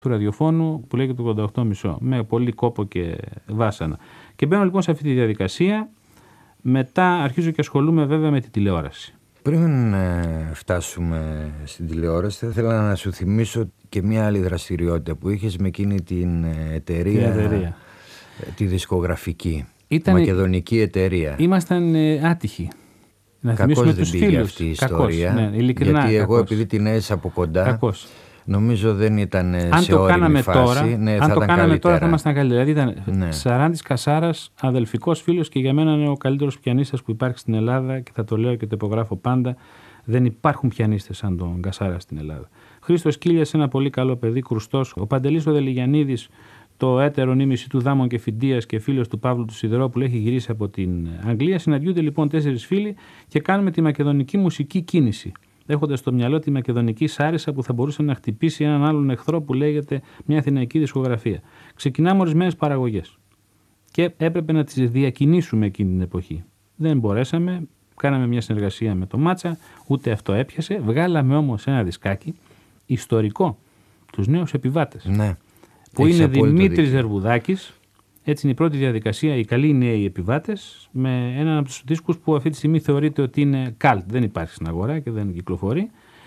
του ραδιοφώνου που λέγεται 88,5 με πολύ κόπο και βάσανα. Και μπαίνω λοιπόν σε αυτή τη διαδικασία. Μετά αρχίζω και ασχολούμαι βέβαια με τη τηλεόραση. Πριν φτάσουμε στην τηλεόραση, θα ήθελα να σου θυμίσω και μια άλλη δραστηριότητα που είχες με εκείνη την εταιρεία, τη δισκογραφική, μακεδονική εταιρεία. Ήμασταν άτυχοι. Κακώς δεν πήγε αυτή η ιστορία, ναι, ειλικρινά, γιατί εγώ κακώς. επειδή την έζησα από κοντά, κακώς. νομίζω δεν ήταν αν σε το όριμη κάναμε φάση. Τώρα, ναι, αν θα το κάναμε καλύτερα. τώρα θα ήμασταν καλύτερα. Δηλαδή ήταν ναι. Σαράντης Κασάρας, αδελφικός φίλος και για μένα είναι ο καλύτερος πιανίστας που υπάρχει στην Ελλάδα και θα το λέω και το υπογράφω πάντα. Δεν υπάρχουν πιανίστες σαν τον Κασάρα στην Ελλάδα. Χρήστος Κύλιας, ένα πολύ καλό παιδί, κρουστός. Ο Παντελής ο Δελιγιαννίδης, το έτερο νήμιση του Δάμων και Φιντίας και φίλος του Παύλου του Σιδερόπουλου, έχει γυρίσει από την Αγγλία. Συναντιούνται λοιπόν 4 φίλοι και κάνουμε τη μακεδονική μουσική κίνηση. Έχοντας στο μυαλό τη μακεδονική σάρισα που θα μπορούσε να χτυπήσει έναν άλλον εχθρό που λέγεται μια αθηναϊκή δισκογραφία. Ξεκινάμε ορισμένες παραγωγές και έπρεπε να τις διακινήσουμε εκείνη την εποχή. Δεν μπορέσαμε, κάναμε μια συνεργασία με το Μάτσα, ούτε αυτό έπιασε. Βγάλαμε όμως ένα δισκάκι ιστορικό, τους νέους επιβάτες. Ναι. Που είναι Δημήτρης Ζερβουδάκης. Έτσι είναι η πρώτη διαδικασία, οι καλοί νέοι επιβάτες, με έναν από τους δίσκους που αυτή τη στιγμή θεωρείται ότι είναι cult, δεν υπάρχει στην αγορά και δεν κυκλοφορεί.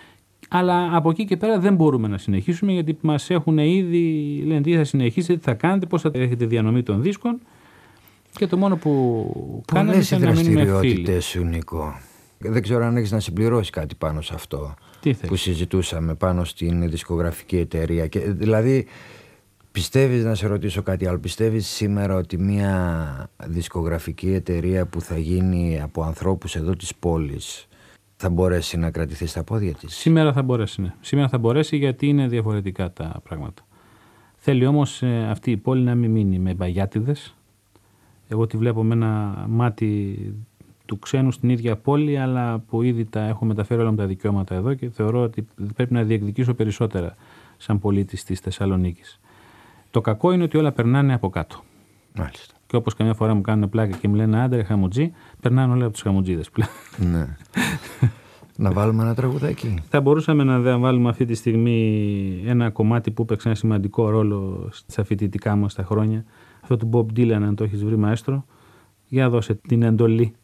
Αλλά από εκεί και πέρα δεν μπορούμε να συνεχίσουμε, γιατί μας έχουν ήδη λένε τι θα συνεχίσετε, τι θα κάνετε, πώς θα έχετε διανομή των δίσκων. Και το μόνο που κάναμε ήταν να μείνουμε φίλοι. Σου, Νίκο. Δεν ξέρω αν έχεις να συμπληρώσει κάτι πάνω σε αυτό που συζητούσαμε, πάνω στην δισκογραφική εταιρεία. Και, δηλαδή, πιστεύεις, να σε ρωτήσω κάτι άλλο, πιστεύεις σήμερα ότι μια δισκογραφική εταιρεία που θα γίνει από ανθρώπους εδώ της πόλης θα μπορέσει να κρατηθεί στα πόδια της? Σήμερα θα μπορέσει, ναι. Σήμερα θα μπορέσει, γιατί είναι διαφορετικά τα πράγματα. Θέλει όμως αυτή η πόλη να μην μείνει με μπαγιάτιδες. Εγώ τη βλέπω με ένα μάτι του ξένου στην ίδια πόλη, αλλά που ήδη τα έχω μεταφέρει όλα μου τα δικαιώματα εδώ και θεωρώ ότι πρέπει να διεκδικήσω περισσότερα σαν πολίτης της Θεσσαλονίκης. Το κακό είναι ότι όλα περνάνε από κάτω. Μάλιστα. Και όπως καμιά φορά μου κάνουν πλάκα και μου λένε άντρε χαμουτζή, περνάνε όλα από τους χαμουτζίδες πλέον. Ναι. Να βάλουμε ένα τραγουδάκι. Θα μπορούσαμε να βάλουμε αυτή τη στιγμή ένα κομμάτι που έπαιξε ένα σημαντικό ρόλο στα φοιτητικά μου στα χρόνια. Αυτό του Bob Dylan, αν το έχεις βρει, μαέστρο. Για δώσε την εντολή.